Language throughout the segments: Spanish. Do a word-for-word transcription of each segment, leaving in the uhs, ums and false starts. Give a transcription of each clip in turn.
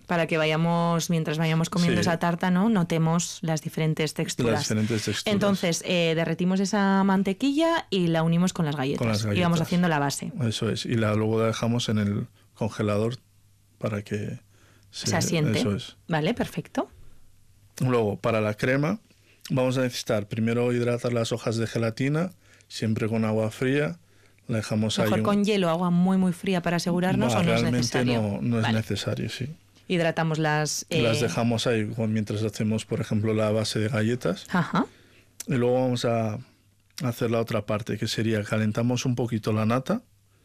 Para que vayamos, mientras vayamos comiendo sí. esa tarta, ¿no? Notemos las diferentes texturas. Las diferentes texturas. Entonces, eh, derretimos esa mantequilla y la unimos con las galletas. Con las galletas. Y vamos haciendo la base. Eso es. Y la, luego la dejamos en el congelador para que se, se asiente. Eso es. Vale, perfecto. Luego, para la crema, vamos a necesitar primero hidratar las hojas de gelatina, siempre con agua fría. La dejamos Mejor ahí. con un... hielo, agua muy, muy fría para asegurarnos, Va, o no es realmente necesario. no, no es vale. necesario, sí. Hidratamos las... Eh... Las dejamos ahí mientras hacemos, por ejemplo, la base de galletas. Ajá. Y luego vamos a hacer la otra parte, que sería calentamos un poquito la nata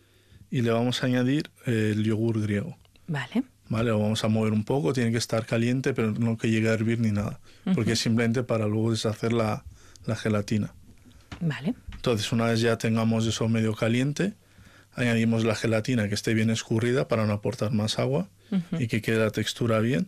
y le vamos a añadir el yogur griego. Vale. Vale, lo vamos a mover un poco, tiene que estar caliente, pero no que llegue a hervir ni nada, uh-huh. porque es simplemente para luego deshacer la, la gelatina. Vale. Entonces, una vez ya tengamos eso medio caliente, añadimos la gelatina que esté bien escurrida para no aportar más agua uh-huh. y que quede la textura bien.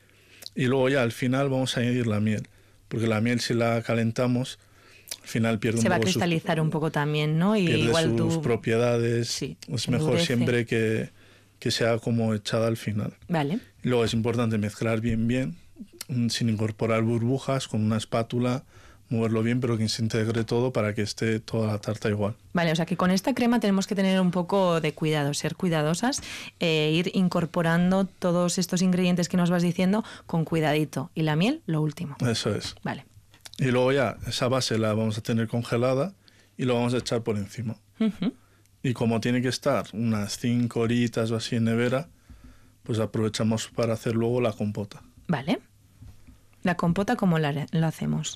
Y luego ya al final vamos a añadir la miel, porque la miel si la calentamos, al final pierde Se un va poco a cristalizar sus, un poco también, ¿no? Y pierde igual sus tú... propiedades. Sí, es mejor endurece. siempre que, que sea como echada al final. Vale. Y luego es importante mezclar bien, bien, sin incorporar burbujas, con una espátula, moverlo bien, pero que se integre todo para que esté toda la tarta igual. Vale, o sea que con esta crema tenemos que tener un poco de cuidado, ser cuidadosas, eh, ir incorporando todos estos ingredientes que nos vas diciendo con cuidadito. Y la miel, lo último. Eso es. Vale. Y luego ya, esa base la vamos a tener congelada y lo vamos a echar por encima. Uh-huh. Y como tiene que estar unas cinco horitas o así en nevera, pues aprovechamos para hacer luego la compota. Vale. ¿La compota cómo la, la hacemos?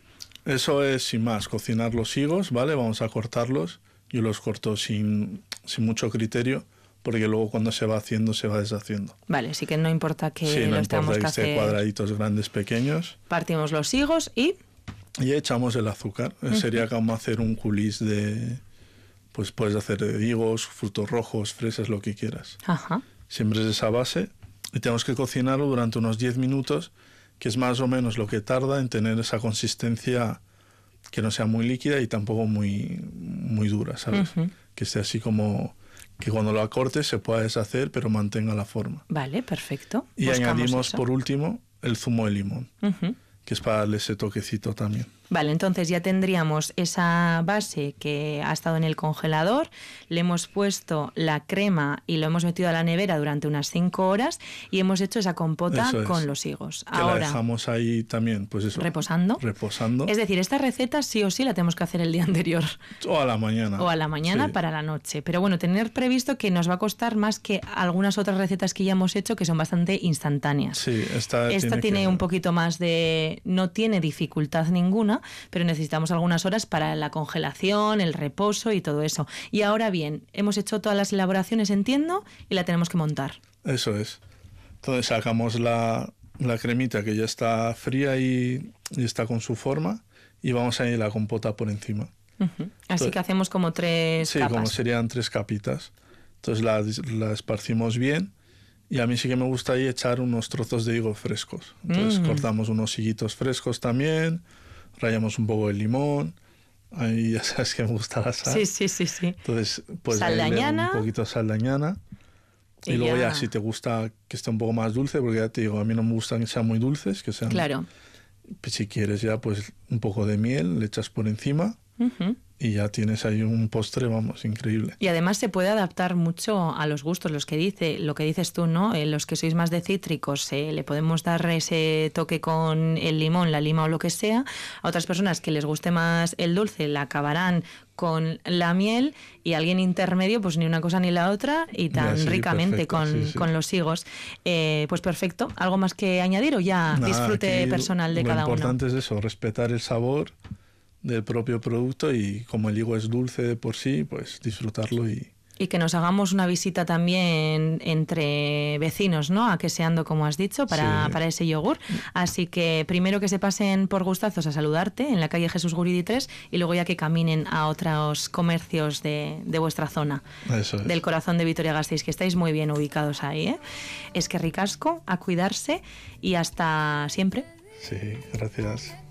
Eso es sin más, cocinar los higos, ¿vale? Vamos a cortarlos. Yo los corto sin, sin mucho criterio, porque luego cuando se va haciendo, se va deshaciendo. Vale, sí que no importa que sí, lo no tengamos importa que esté hacer... cuadraditos grandes, pequeños. Partimos los higos y... Y echamos el azúcar. Uh-huh. Sería como hacer un coulis de... Pues puedes hacer de higos, frutos rojos, fresas, lo que quieras. Ajá. Siempre es esa base. Y tenemos que cocinarlo durante unos diez minutos, que es más o menos lo que tarda en tener esa consistencia que no sea muy líquida y tampoco muy, muy dura, ¿sabes? Uh-huh. Que esté así como... que cuando lo acortes se pueda deshacer, pero mantenga la forma. Vale, perfecto. Y Buscamos añadimos eso. por último el zumo de limón, uh-huh. que es para darle ese toquecito también. Vale, entonces ya tendríamos esa base que ha estado en el congelador, le hemos puesto la crema y lo hemos metido a la nevera durante unas cinco horas y hemos hecho esa compota es. con los higos. Que Ahora, la dejamos ahí también, pues eso. ¿Reposando? Reposando. Es decir, esta receta sí o sí la tenemos que hacer el día anterior. O a la mañana. O a la mañana sí. para la noche. Pero bueno, tener previsto que nos va a costar más que algunas otras recetas que ya hemos hecho que son bastante instantáneas. Sí, esta, esta tiene, tiene que... un poquito más de... no tiene dificultad ninguna, pero necesitamos algunas horas para la congelación, el reposo y todo eso. Y ahora bien, hemos hecho todas las elaboraciones, entiendo, y la tenemos que montar. Eso es. Entonces sacamos la, la cremita que ya está fría y, y está con su forma y vamos a ir la compota por encima. Uh-huh. Así Entonces, que hacemos como tres sí, capas. como serían tres capitas. Entonces la, la esparcimos bien y a mí sí que me gusta ahí echar unos trozos de higo frescos. Entonces mm. cortamos unos higuitos frescos también, rallamos un poco de limón. Ahí ya sabes que me gusta la sal. Sí, sí, sí, sí. Entonces, pues sal de añana. Un poquito de sal de añana. Y, y luego ya. ya si te gusta que esté un poco más dulce, porque ya te digo, a mí no me gustan que sean muy dulces, que sean... Claro. Pues si quieres ya pues un poco de miel, le echas por encima. Uh-huh. Y ya tienes ahí un postre, vamos, increíble. Y además se puede adaptar mucho a los gustos, los que dice, lo que dices tú, ¿no? Eh, los que sois más de cítricos, eh, le podemos dar ese toque con el limón, la lima o lo que sea. A otras personas que les guste más el dulce, la acabarán con la miel, y alguien intermedio, pues ni una cosa ni la otra, y tan sí, ricamente perfecto, con, sí, sí. con los higos. Eh, pues perfecto. ¿Algo más que añadir o ya Nada, disfrute personal de cada uno? Lo importante es eso, respetar el sabor del propio producto y como el higo es dulce de por sí, pues disfrutarlo y... Y que nos hagamos una visita también entre vecinos, ¿no? A Queseando, como has dicho, para, sí. para ese yogur. Así que primero que se pasen por Gustazos a saludarte en la calle Jesús Guridi tres y luego ya que caminen a otros comercios de, de vuestra zona. Eso es. Del corazón de Vitoria-Gasteiz, que estáis muy bien ubicados ahí, ¿eh? Es que ricasco, a cuidarse y hasta siempre. Sí, gracias.